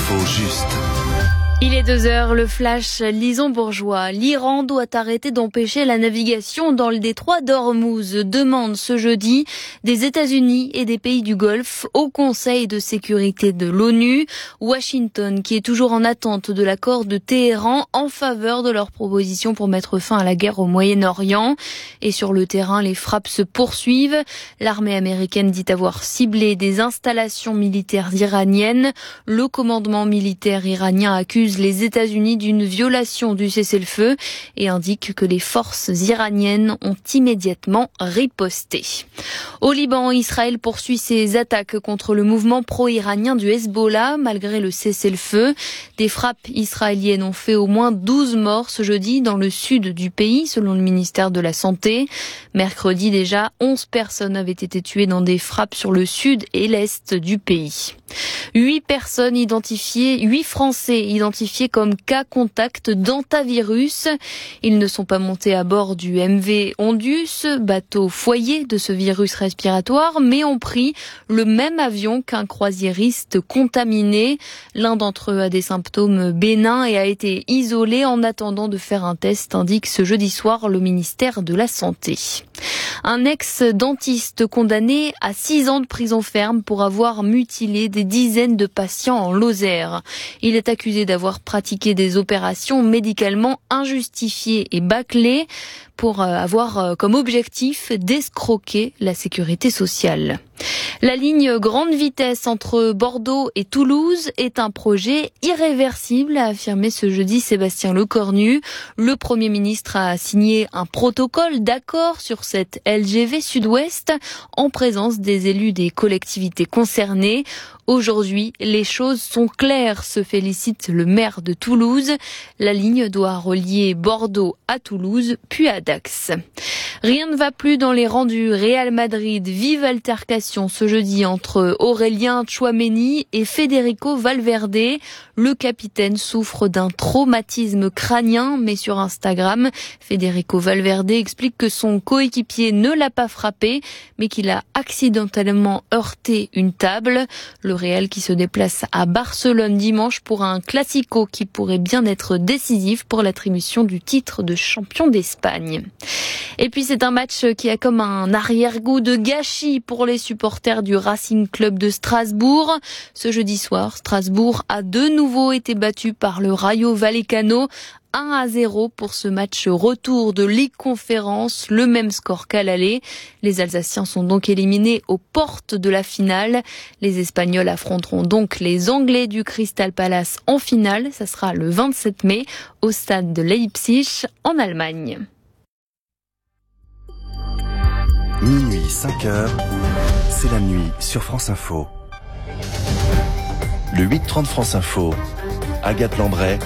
L'info juste. Il est 2h, le flash Lison Bourgeois. L'Iran doit arrêter d'empêcher la navigation dans le détroit d'Ormuz. Demande ce jeudi des États-Unis et des pays du Golfe au Conseil de sécurité de l'ONU. Washington, qui est toujours en attente de l'accord de Téhéran en faveur de leur proposition pour mettre fin à la guerre au Moyen-Orient. Et sur le terrain, les frappes se poursuivent. L'armée américaine dit avoir ciblé des installations militaires iraniennes. Le commandement militaire iranien accuse les États-Unis d'une violation du cessez-le-feu et indique que les forces iraniennes ont immédiatement riposté. Au Liban, Israël poursuit ses attaques contre le mouvement pro-iranien du Hezbollah malgré le cessez-le-feu. Des frappes israéliennes ont fait au moins 12 morts ce jeudi dans le sud du pays, selon le ministère de la Santé. Mercredi déjà, 11 personnes avaient été tuées dans des frappes sur le sud et l'est du pays. 8 Français identifiés comme cas contact d'hantavirus. Ils ne sont pas montés à bord du MV Ondus, bateau foyer de ce virus respiratoire, mais ont pris le même avion qu'un croisiériste contaminé. L'un d'entre eux a des symptômes bénins et a été isolé en attendant de faire un test, indique ce jeudi soir le ministère de la Santé. Un ex-dentiste condamné à 6 ans de prison ferme pour avoir mutilé des dizaines de patients en Lozère. Il est accusé d'avoir pratiqué des opérations médicalement injustifiées et bâclées pour avoir comme objectif d'escroquer la sécurité sociale. La ligne grande vitesse entre Bordeaux et Toulouse est un projet irréversible, a affirmé ce jeudi Sébastien Lecornu. Le Premier ministre a signé un protocole d'accord sur cette LGV Sud-Ouest en présence des élus des collectivités concernées. Aujourd'hui, les choses sont claires, se félicite le maire de Toulouse. La ligne doit relier Bordeaux à Toulouse, puis à Dax. Rien ne va plus dans les rangs du Real Madrid. Vive altercation ce jeudi entre Aurélien Tchouaméni et Federico Valverde. Le capitaine souffre d'un traumatisme crânien, mais sur Instagram, Federico Valverde explique que son coéquipier ne l'a pas frappé, mais qu'il a accidentellement heurté une table. Le Real qui se déplace à Barcelone dimanche pour un classico qui pourrait bien être décisif pour l'attribution du titre de champion d'Espagne. Et puis c'est un match qui a comme un arrière-goût de gâchis pour les supporters du Racing Club de Strasbourg. Ce jeudi soir, Strasbourg a de nouveau été battu par le Rayo Vallecano. 1-0 pour ce match retour de Ligue Conférence, le même score qu'à l'aller. Les Alsaciens sont donc éliminés aux portes de la finale. Les Espagnols affronteront donc les Anglais du Crystal Palace en finale. Ça sera le 27 mai au stade de Leipzig en Allemagne. Minuit 5h, c'est la nuit sur France Info. Le 8h30 France Info, Agathe Lambray